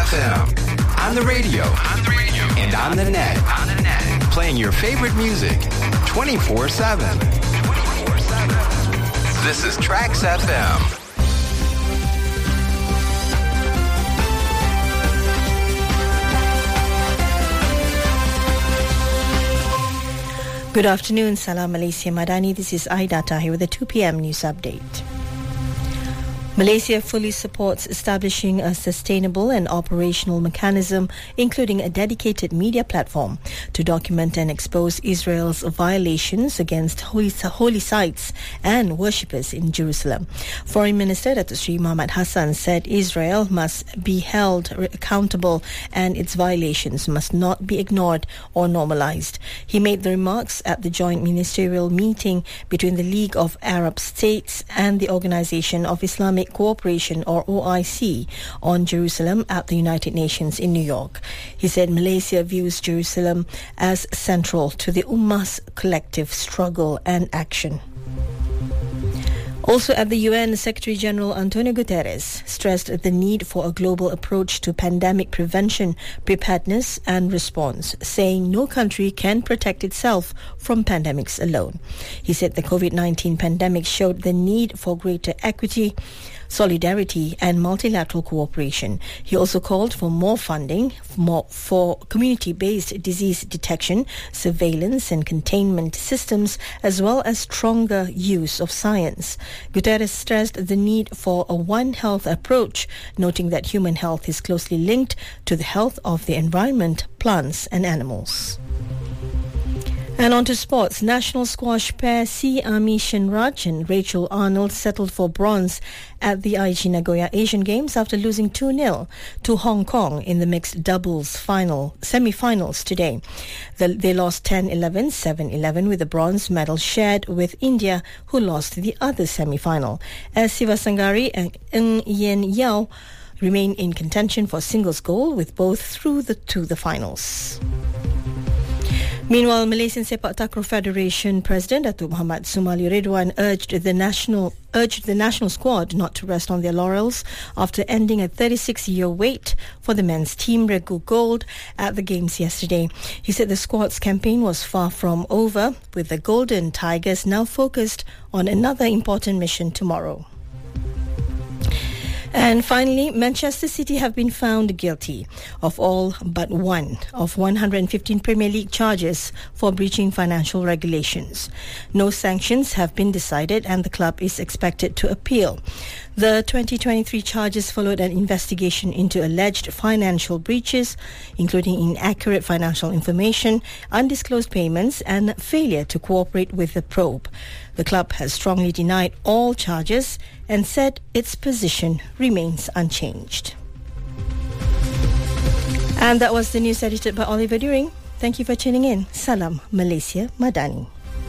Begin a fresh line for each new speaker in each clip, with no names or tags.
FM. On the radio. And on the net. Playing your favorite music 24/7. This is Trax FM.
Good afternoon, Salam Malaysia Madani. This is Aida Tahir with a 2 p.m. news update. Malaysia fully supports establishing a sustainable and operational mechanism, including a dedicated media platform, to document and expose Israel's violations against holy sites and worshippers in Jerusalem. Foreign Minister Datuk Seri Muhammad Hassan said Israel must be held accountable and its violations must not be ignored or normalized. He made the remarks at the joint ministerial meeting between the League of Arab States and the Organization of Islamic Cooperation, or OIC, on Jerusalem at the United Nations in New York. He said Malaysia views Jerusalem as central to the Ummah's collective struggle and action. Also at the UN, Secretary-General Antonio Guterres stressed the need for a global approach to pandemic prevention, preparedness and response, saying no country can protect itself from pandemics alone. He said the COVID-19 pandemic showed the need for greater equity, solidarity and multilateral cooperation. He also called for more funding for community-based disease detection, surveillance and containment systems, as well as stronger use of science. Guterres stressed the need for a One Health approach, noting that human health is closely linked to the health of the environment, plants and animals. And on to sports. National squash pair C. Ami Shinraj and Rachel Arnold settled for bronze at the Aichi Nagoya Asian Games after losing 2-0 to Hong Kong in the mixed doubles semi-finals today. They lost 10-11, 7-11 with the bronze medal shared with India, who lost the other semi-final. As Sivasangari and Ng Yen Yao remain in contention for singles gold, with both through to the finals. Meanwhile, Malaysian Sepak Takraw Federation President Datuk Muhammad Sumali Ridwan urged the national squad not to rest on their laurels after ending a 36-year wait for the men's team Regu gold at the games yesterday. He said the squad's campaign was far from over, with the Golden Tigers now focused on another important mission tomorrow. And finally, Manchester City have been found guilty of all but one of 115 Premier League charges for breaching financial regulations. No sanctions have been decided and the club is expected to appeal. The 2023 charges followed an investigation into alleged financial breaches, including inaccurate financial information, undisclosed payments and failure to cooperate with the probe. The club has strongly denied all charges and said its position remains unchanged. And that was the news edited by Oliver During. Thank you for tuning in. Salam Malaysia Madani.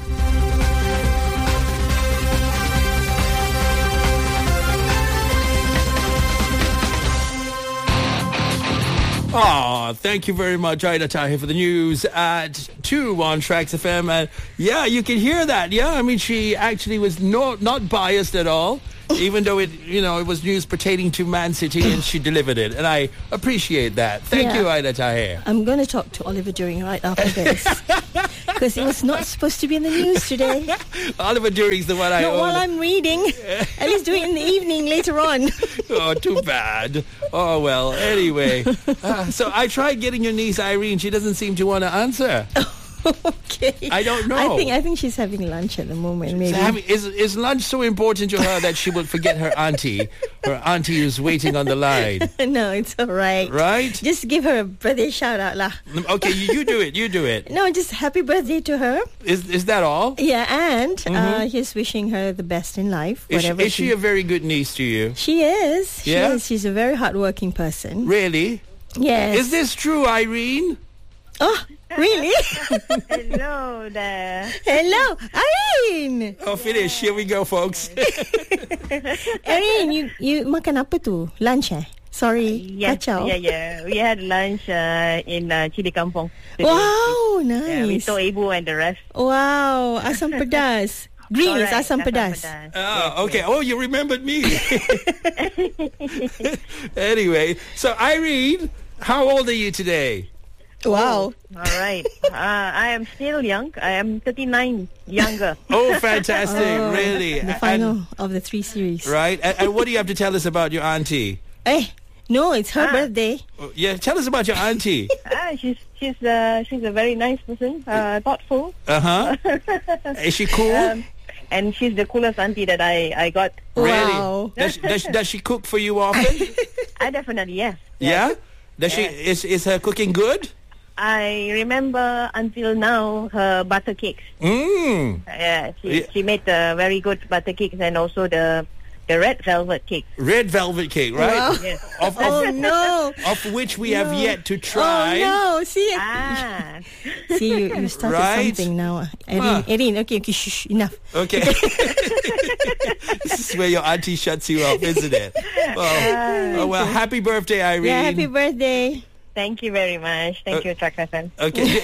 Oh, thank you very much, Aida Tahir, for the news at 2 on Trax FM. And yeah, you can hear that. Yeah, I mean, she actually was not biased at all, even though it was news pertaining to Man City, and she delivered it. And I appreciate that. Thank you, Aida Tahir.
I'm going to talk to Oliver During right after this, because it was not supposed to be in the news today.
Oliver During's the one I own.
Not while I'm reading. At least do it in the evening later on.
Oh, too bad. Oh, well, anyway. So I tried getting your niece, Irene. She doesn't seem to want to answer.
Okay.
I don't know.
I think she's having lunch at the moment, maybe.
Is lunch so important to her that she will forget her auntie? Her auntie is waiting on the line.
No, it's all right.
Right?
Just give her a birthday shout out lah.
Okay, you do it. You do it.
No, just happy birthday to her.
Is that all?
Yeah, and he's wishing her the best in life.
Is she a very good niece to you?
She is.
Yeah?
She is. She's a very hardworking person.
Really?
Yes.
Is this true, Irene?
Oh, really?
Hello there.
Hello, Irene.
Oh, finish. Here we go, folks.
Irene, you makan apa tu? Lunch Sorry, kacau.
Yeah. We had lunch in Chili Kampung today.
Wow, nice.
With Tok Ibu and the rest.
Wow, asam pedas. Green is
Correct,
asam pedas.
Oh, okay. Oh, you remembered me. Anyway, so Irene, how old are you today?
Wow.
All right. I am still young. I am 39 younger.
Oh, fantastic. Really?
The final of the 3 series.
Right. And what do you have to tell us about your auntie?
No, it's her birthday.
Yeah, tell us about your auntie.
She's a very nice person, thoughtful.
Uh-huh. Is she cool?
And she's the coolest auntie that I got.
Really?
Wow.
Does she cook for you often?
I definitely, yes.
Yeah? Does she
Yes.
is her cooking good?
I remember until now her butter cakes.
Yeah.
She made very good butter cakes and also the red velvet cake.
Red velvet cake, right?
Wow.
Yes.
Oh no.
Of which we have yet to try.
Oh no. See,
Ah.
see, you started
Right?
something now.
Huh.
Erin, okay, shh, enough.
Okay. This is where your auntie shuts you up, isn't it? Oh, well, happy birthday, Irene.
Yeah, happy birthday.
Thank you very much. Thank you, Track FM.
Okay.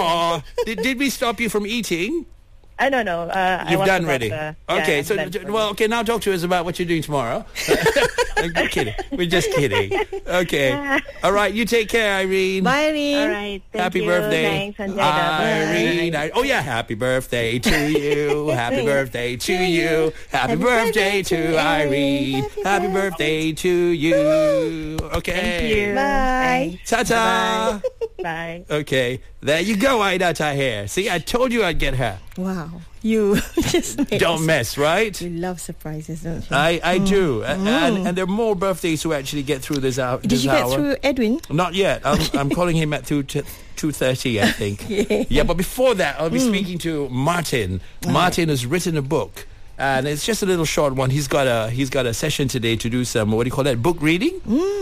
Did we stop you from eating?
I don't know.
You've done already.
Yeah,
Okay,
I'm
so
done for
well, okay. Now talk to us about what you're doing tomorrow. I'm kidding. We're just kidding. Okay. All right. You take care, Irene.
Bye, Erin.
All right. Thank
Happy
you.
birthday,
Thanks, Anjada.
Irene.
Bye.
Oh yeah, happy birthday to you. Happy birthday to you. Happy birthday to Irene. Happy birthday to you. Okay.
Thank you.
Bye.
Ta-ta.
Bye.
Okay. There you go, Aida Tahir. See, I told you I'd get her.
Wow. You just made
Don't
us-
mess, right?
You love surprises, don't you?
I do. And there are more birthdays who actually get through this hour.
Did you get through Edwin?
Not yet. I'm calling him at 2:30, I think. Yeah, but before that, I'll be speaking to Martin. Martin has written a book. And it's just a little short one. He's got a session today to do some, what do you call that, book reading?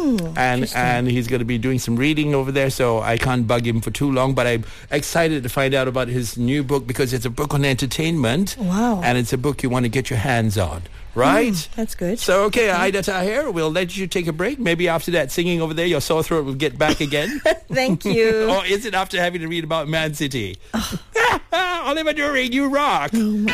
And he's going to be doing some reading over there, so I can't bug him for too long. But I'm excited to find out about his new book because it's a book on entertainment.
Wow.
And it's a book you want to get your hands on, right?
That's good.
So, okay, Aida Tahir, we'll let you take a break. Maybe after that singing over there, your sore throat will get back again.
Thank you.
Or is it after having to read about Man City? Oliver During, you rock.